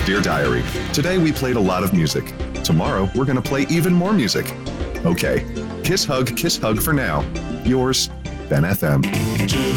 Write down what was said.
Dear Diary, today we played a lot of music. Tomorrow we're going to play even more music. Okay, kiss hug for now. Yours, Ben FM.